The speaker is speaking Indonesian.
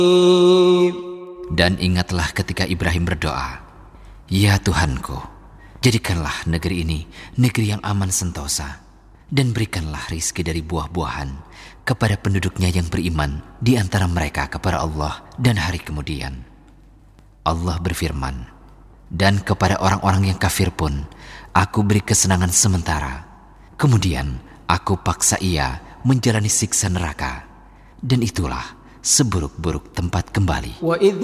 Dan ingatlah ketika Ibrahim berdoa, "Ya Tuhanku, jadikanlah negeri ini negeri yang aman sentosa, dan berikanlah rizki dari buah-buahan kepada penduduknya yang beriman di antara mereka kepada Allah dan hari kemudian." Allah berfirman, "Dan kepada orang-orang yang kafir pun aku beri kesenangan sementara, kemudian aku paksa ia menjalani siksa neraka, dan itulah seburuk-buruk tempat kembali."